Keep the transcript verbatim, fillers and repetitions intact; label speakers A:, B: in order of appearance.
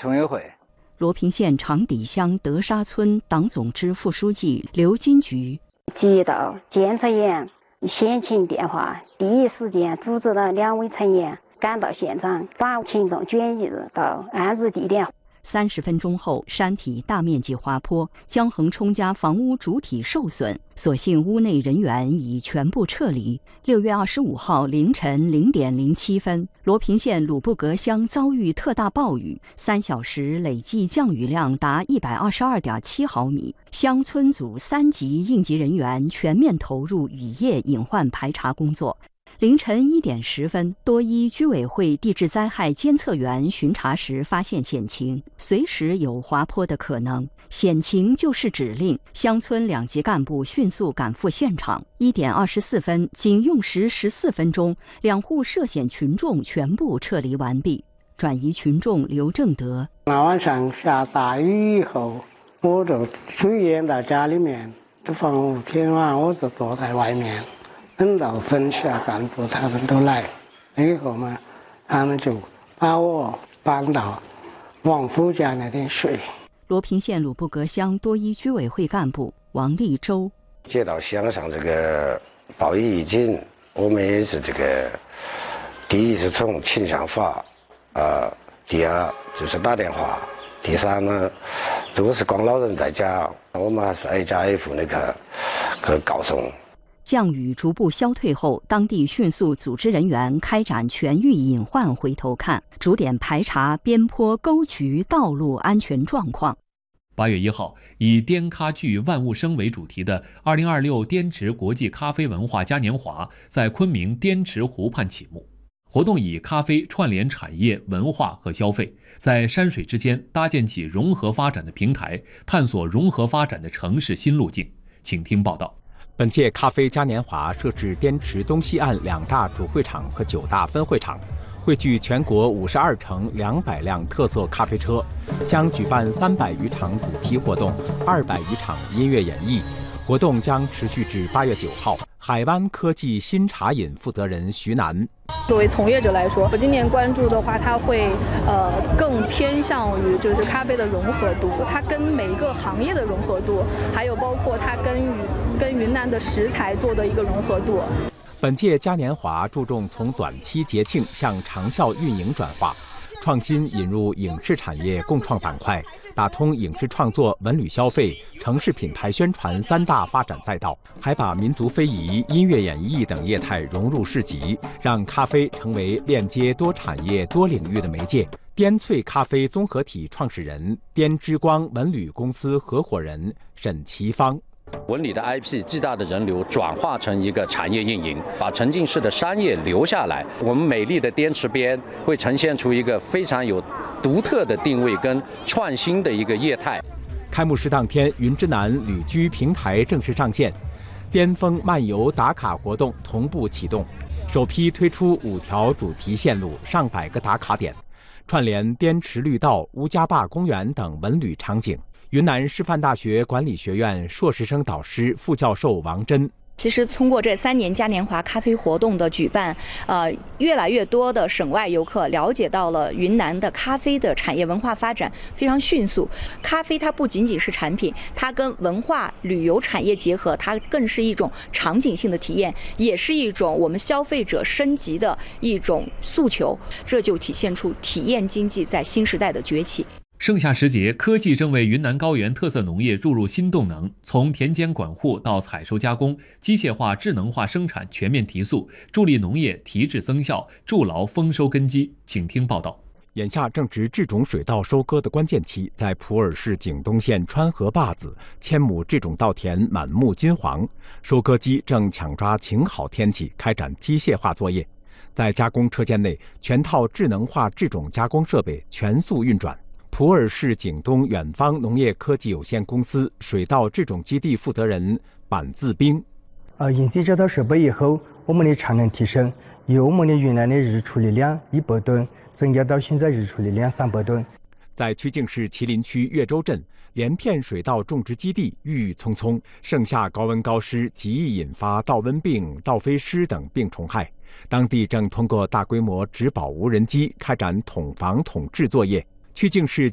A: 村委会。
B: 罗平县长底乡德沙村党总支副书记刘金菊
C: 接到检测员先请电话，第一时间组织了两位成员赶到现场，把群众转移到安置地点。
B: 三十分钟后，山体大面积滑坡，江恒冲家房屋主体受损，所幸屋内人员已全部撤离。六月二十五号凌晨零点零七分，罗平县鲁布格乡遭遇特大暴雨，三小时累计降雨量达一百二十二点七毫米。乡村组三级应急人员全面投入雨夜隐患排查工作。凌晨一点十分，多依居委会地质灾害监测员巡查时发现险情，随时有滑坡的可能。险情就是指令，乡村两级干部迅速赶赴现场。一点二十四分，仅用时十四分钟，两户涉险群众全部撤离完毕。转移群众刘正德：
D: 那晚上下大雨以后，我就水淹到家里面，这房屋天晚我就坐在外面。等到分下干部他们都来以后嘛，他们就把我搬到王府家那边睡。
B: 罗平县鲁布格乡多依居委会干部王立洲：
E: 接到乡上这个报以预警，我们也是这个第一是从气象法，呃，第二就是打电话，第三呢，如果是光老人在家，我们还是挨家挨户的去去告送。
B: 降雨逐步消退后，当地迅速组织人员开展全域隐患回头看，逐点排查边坡沟渠道路安全状况。
F: 八月一号，以滇咖聚万物生为主题的二零二六滇池国际咖啡文化嘉年华在昆明滇池湖畔启幕。活动以咖啡串联产业、文化和消费，在山水之间搭建起融合发展的平台，探索融合发展的城市新路径。请听报道。
G: 本届咖啡嘉年华设置滇池东西岸两大主会场和九大分会场，汇聚全国五十二城两百辆特色咖啡车，将举办三百余场主题活动，二百余场音乐演绎。活动将持续至八月九号。海湾科技新茶饮负责人徐楠：
H: 作为从业者来说，我今年关注的话，它会呃更偏向于就是咖啡的融合度，它跟每一个行业的融合度，还有包括它跟云跟云南的食材做的一个融合度。
G: 本届嘉年华注重从短期节庆向长效运营转化，创新引入影视产业共创板块，打通影视创作、文旅消费、城市品牌宣传三大发展赛道，还把民族非遗、音乐演绎等业态融入市集，让咖啡成为链接多产业、多领域的媒介。滇萃咖啡综合体创始人、滇之光文旅公司合伙人沈其芳：
I: 文旅的 I P 巨大的人流转化成一个产业运营，把沉浸式的商业留下来。我们美丽的滇池边会呈现出一个非常有独特的定位跟创新的一个业态。
G: 开幕式当天，云之南旅居平台正式上线，巅峰漫游打卡活动同步启动，首批推出五条主题线路、上百个打卡点，串联滇池绿道、乌家坝公园等文旅场景。云南师范大学管理学院硕士生导师、副教授王真：
J: 其实通过这三年嘉年华咖啡活动的举办，呃，越来越多的省外游客了解到了云南的咖啡的产业文化发展非常迅速。咖啡它不仅仅是产品，它跟文化旅游产业结合，它更是一种场景性的体验，也是一种我们消费者升级的一种诉求。这就体现出体验经济在新时代的崛起。
F: 盛夏时节，科技正为云南高原特色农业注入新动能，从田间管护到采收加工，机械化、智能化生产全面提速，助力农业提质增效，筑牢丰收根基。请听报道。
G: 眼下正值制种水稻收割的关键期，在普洱市景东县川河坝子，千亩制种稻田满目金黄，收割机正抢抓晴好天气开展机械化作业。在加工车间内，全套智能化制种加工设备全速运转。普洱市景东远方农业科技有限公司水稻制种基地负责人板自兵：
K: 呃，引进这套设备以后，我们的产能提升，由我们的原来的日处理量一百吨增加到现在日处理量三百吨。
G: 在曲靖市麒麟区岳州镇，连片水稻种植基地郁郁葱葱，盛夏高温高湿极易引发稻瘟病、稻飞虱等病虫害。当地正通过大规模植保无人机开展统防统治作业。曲靖市